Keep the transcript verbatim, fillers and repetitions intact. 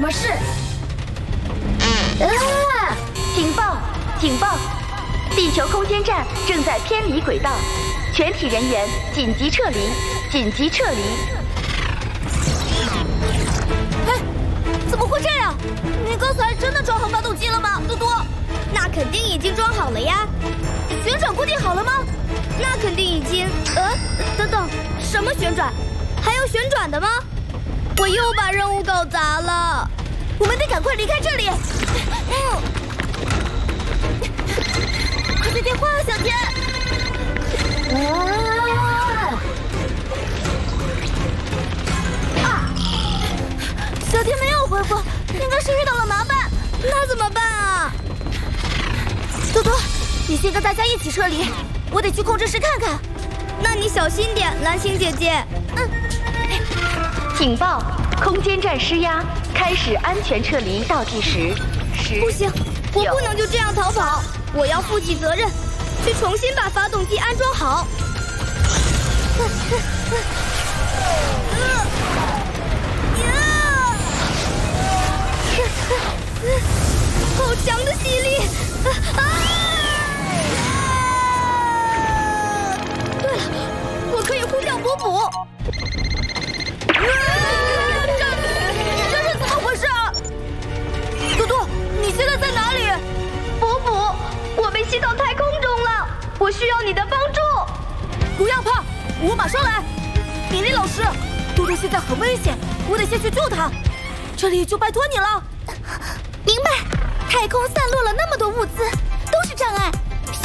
么事？啊！警报！警报！地球空间站正在偏离轨道，全体人员紧急撤离！紧急撤离！ 哎，怎么会这样？你刚才真的装好发动机了吗，多多？ 那肯定已经装好了呀。 旋转固定好了吗？ 那肯定已经……呃，等等，什么旋转？还要旋转的吗？我又把任务搞砸了， 我们得赶快离开这里。嗯，快接电话啊，小天！ 啊！ 啊！小天没有回复，应该是遇到了麻烦。 那怎么办啊？ 多多，你先跟大家一起撤离，我得去控制室看看。 那你小心点，蓝星姐姐。 嗯。 警报！空间站施压，开始安全撤离倒计时。十。 不行，我不能就这样逃跑，我要负起责任，去重新把发动机安装好。好强的吸力！啊！对了，我可以呼叫补补。 这这是怎么回事啊？多多，你现在在哪里？ 补补，我被吸到太空中了，我需要你的帮助。 不要怕，我马上来。米莉老师，多多现在很危险，我得先去救他。这里就拜托你了。 明白。太空散落了那么多物资，都是障碍，